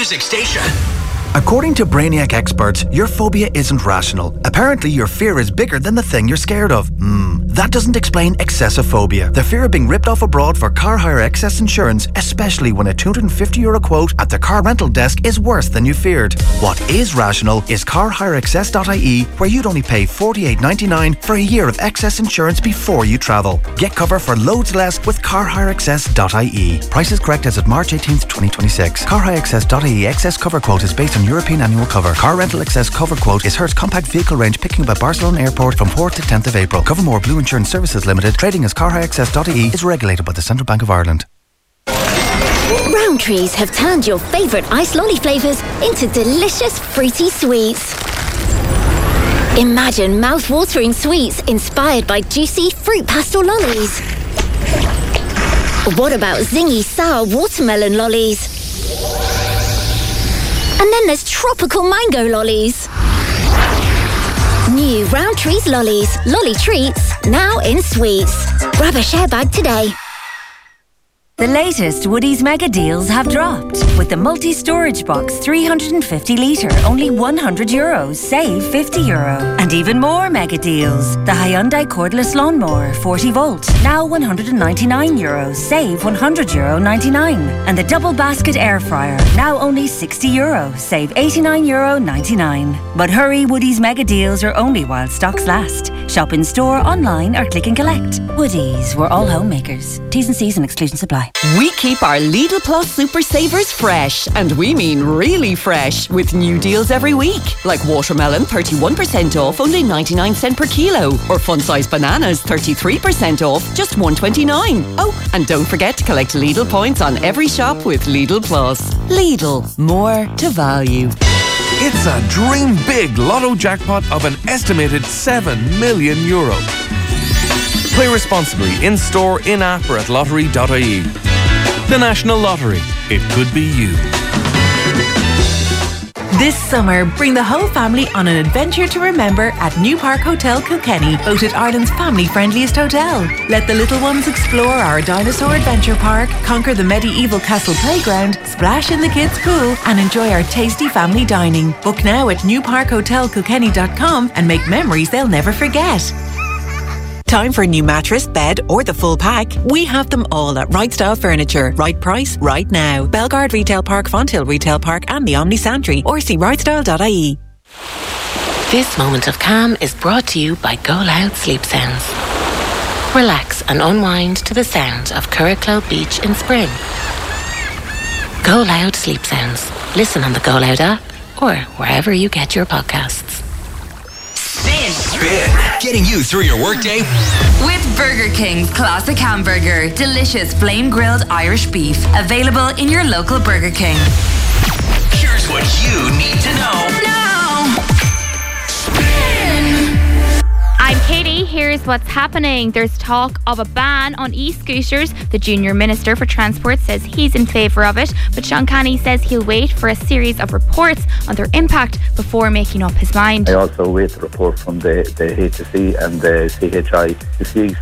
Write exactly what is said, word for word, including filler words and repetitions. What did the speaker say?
music station. According to Brainiac experts, your phobia isn't rational. Apparently, your fear is bigger than the thing you're scared of. Hmm, that doesn't explain excessive phobia. The fear of being ripped off abroad for car hire excess insurance, especially when a two hundred fifty euro quote at the car rental desk is worse than you feared. What is rational is car hire excess dot I E, where you'd only pay forty-eight ninety-nine for a year of excess insurance before you travel. Get cover for loads less with car hire excess dot I E. Prices correct as of March eighteenth, twenty twenty-six. car hire excess dot I E excess cover quote is based on European annual cover. Car rental excess cover quote is Hertz compact vehicle range picking up at Barcelona Airport from fourth to tenth of April. Covermore Blue Insurance Services Limited. Trading as car hire excess dot I E is regulated by the Central Bank of Ireland. Rowntree's have turned your favourite ice lolly flavours into delicious fruity sweets. Imagine mouth-watering sweets inspired by juicy fruit pastel lollies. What about zingy sour watermelon lollies? And then there's tropical mango lollies. New Rowntree's lollies, lolly treats, now in sweets. Grab a share bag today. The latest Woodies mega deals have dropped. With the multi-storage box three hundred fifty litre, only one hundred euros, save fifty euro. And even more mega deals. The Hyundai cordless lawnmower forty volt, now one hundred ninety-nine euros, save one hundred euro ninety-nine. And the double basket air fryer, now only sixty euro, save eighty-nine euro ninety-nine. But hurry, Woodies mega deals are only while stocks last. Shop in store, online or click and collect. Woodies, we're all homemakers. T's and C's and exclusion supply. We keep our Lidl Plus Super Savers fresh, and we mean really fresh, with new deals every week. Like watermelon, thirty-one percent off, only ninety-nine cents per kilo. Or fun-sized bananas, thirty-three percent off, just one twenty-nine. Oh, and don't forget to collect Lidl points on every shop with Lidl Plus. Lidl, more to value. It's a dream big lotto jackpot of an estimated seven million euro. Play responsibly in-store, in-app or at lottery dot I E. The National Lottery. It could be you. This summer, bring the whole family on an adventure to remember at New Park Hotel Kilkenny, voted Ireland's family-friendliest hotel. Let the little ones explore our dinosaur adventure park, conquer the medieval castle playground, splash in the kids' pool, and enjoy our tasty family dining. Book now at new park hotel kilkenny dot com and make memories they'll never forget. Time for a new mattress, bed or the full pack? We have them all at Right Style Furniture. Right price, right now. Belgard Retail Park, Fonthill Retail Park and the Omni Santry, or see right style dot I E. This moment of calm is brought to you by Go Loud Sleep Sounds. Relax and unwind to the sounds of Curracloe Beach in spring. Go Loud Sleep Sounds. Listen on the Go Loud app or wherever you get your podcasts. Spin. Spin. Getting you through your workday. With Burger King's Classic Hamburger. Delicious flame-grilled Irish beef. Available in your local Burger King. Here's what you need to know. Now. Spin. I'm Katie. Here's what's happening. There's talk of a ban on e-scooters. The Junior Minister for Transport says he's in favour of it, but Sean Canny says he'll wait for a series of reports on their impact before making up his mind. I also wait the report from the, the H S E and the C H I to see